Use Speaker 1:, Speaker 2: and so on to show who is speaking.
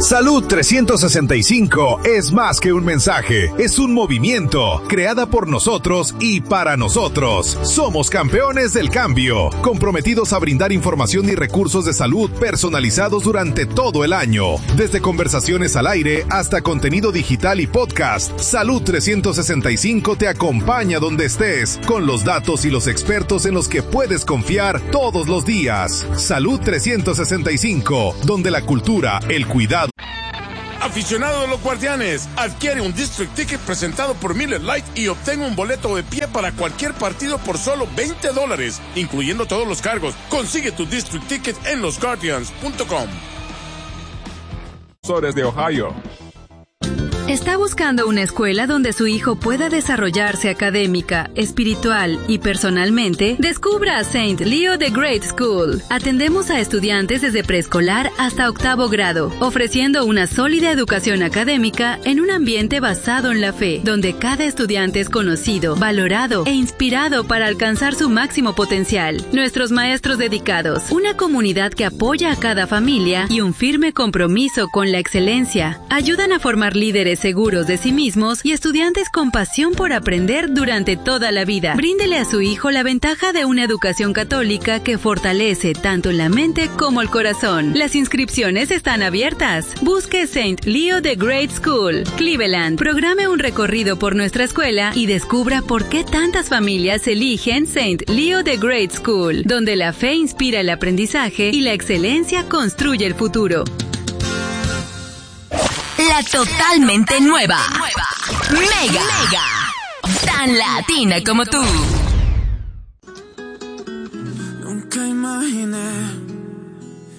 Speaker 1: Salud 365 es más que un mensaje, es un movimiento, creada por nosotros y para nosotros. Somos campeones del cambio, comprometidos a brindar información y recursos de salud personalizados durante todo el año. Desde conversaciones al aire hasta contenido digital y podcast, Salud 365 te acompaña donde estés, con los datos y los expertos en los que puedes confiar todos los días. Salud 365, donde la cultura, el cuidado.
Speaker 2: Aficionado de los Guardianes, adquiere un District Ticket presentado por Miller Lite y obtenga un boleto de pie para cualquier partido por solo $20, incluyendo todos los cargos. Consigue tu District Ticket en losguardians.com.
Speaker 3: De Ohio.
Speaker 4: ¿Está buscando una escuela donde su hijo pueda desarrollarse académica, espiritual y personalmente? Descubra a St. Leo the Great School. Atendemos a estudiantes desde preescolar hasta octavo grado, ofreciendo una sólida educación académica en un ambiente basado en la fe, donde cada estudiante es conocido, valorado e inspirado para alcanzar su máximo potencial. Nuestros maestros dedicados, una comunidad que apoya a cada familia y un firme compromiso con la excelencia, ayudan a formar líderes seguros de sí mismos y estudiantes con pasión por aprender durante toda la vida. Bríndele a su hijo la ventaja de una educación católica que fortalece tanto la mente como el corazón. Las inscripciones están abiertas. Busque St. Leo the Great School, Cleveland. Programe un recorrido por nuestra escuela y descubra por qué tantas familias eligen St. Leo the Great School, donde la fe inspira el aprendizaje y la excelencia construye el futuro.
Speaker 5: La totalmente nueva. Mega. Tan latina como tú.